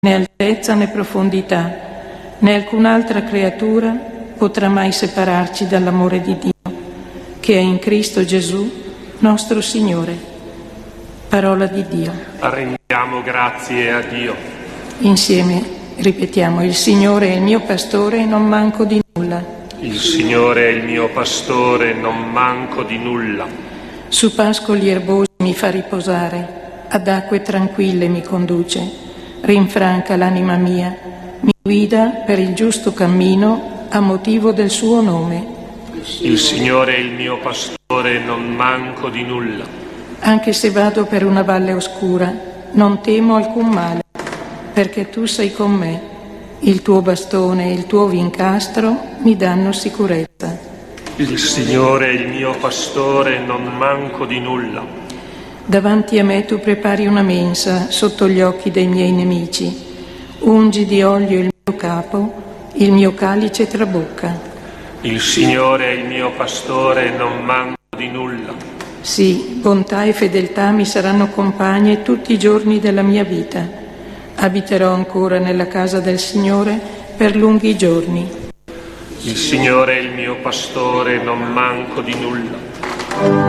né altezza né profondità, né alcun'altra creatura potrà mai separarci dall'amore di Dio, che è in Cristo Gesù, nostro Signore. Parola di Dio. Rendiamo grazie a Dio. Insieme ripetiamo: il Signore è il mio pastore e non manco di nulla. Il Signore è il mio pastore, non manco di nulla. Su pascoli erbosi mi fa riposare, ad acque tranquille mi conduce. Rinfranca l'anima mia, mi guida per il giusto cammino a motivo del suo nome. Il Signore è il mio pastore, non manco di nulla. Anche se vado per una valle oscura, non temo alcun male, perché tu sei con me. Il tuo bastone e il tuo vincastro mi danno sicurezza. Il Signore è il mio pastore, non manco di nulla. Davanti a me tu prepari una mensa sotto gli occhi dei miei nemici. Ungi di olio il mio capo, il mio calice trabocca. Il Signore è il mio pastore, non manco di nulla. Sì, bontà e fedeltà mi saranno compagne tutti i giorni della mia vita. Abiterò ancora nella casa del Signore per lunghi giorni. Il Signore è il mio pastore, non manco di nulla.